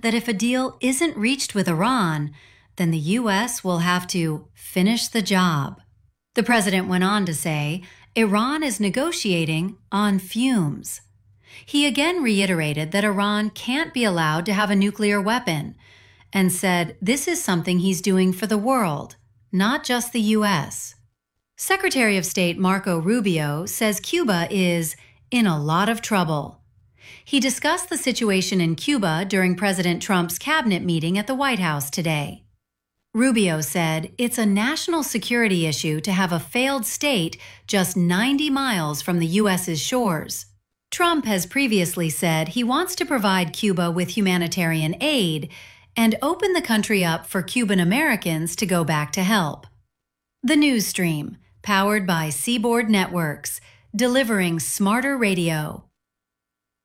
that if a deal isn't reached with Iran, then the U.S. will have to finish the job. The president went on to say, Iran is negotiating on fumes. He again reiterated that Iran can't be allowed to have a nuclear weapon and said this is something he's doing for the world, not just the U.S. Secretary of State Marco Rubio says Cuba is in a lot of trouble. He discussed the situation in Cuba during President Trump's cabinet meeting at the White House today. Rubio said it's a national security issue to have a failed state just 90 miles from the U.S.'s shores. Trump has previously said he wants to provide Cuba with humanitarian aid and open the country up for Cuban Americans to go back to help. The News Stream, powered by Seaboard Networks, delivering smarter radio.